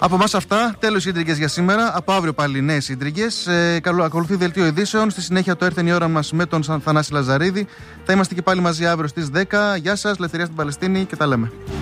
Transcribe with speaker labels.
Speaker 1: Από εμάς αυτά, τέλος οι ίντριγκες για σήμερα. Από αύριο πάλι νέες ίντριγκες. Ακολουθεί δελτίο ειδήσεων. Στη συνέχεια το έρθεν η ώρα μας με τον Θανάση Λαζαρίδη. Θα είμαστε και πάλι μαζί αύριο στις 10. Γεια σας, ελευθερία στην Παλαιστίνη και τα λέμε.